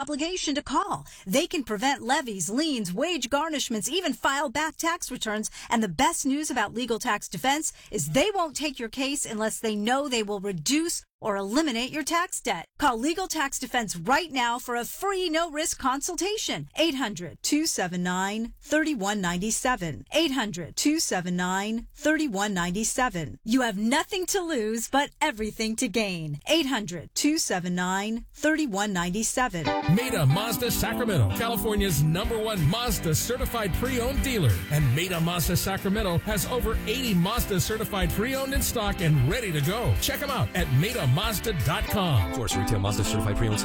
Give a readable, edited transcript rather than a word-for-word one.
obligation to call. They can prevent levies, liens, wage garnishments, even file back tax returns. And the best news about Legal Tax Defense is they won't take your case unless they know they will reduce or eliminate your tax debt. Call Legal Tax Defense right now for a free no-risk consultation. 800-279-3197. 800-279-3197. You have nothing to lose but everything to gain. 800-279-3197. Maida Mazda Sacramento, California's #1 Mazda certified pre-owned dealer. And Maida Mazda Sacramento has over 80 Mazda certified pre-owned in stock and ready to go. Check them out at MaidaMazda.com. Of course, retail Mazda certified pre-owned sales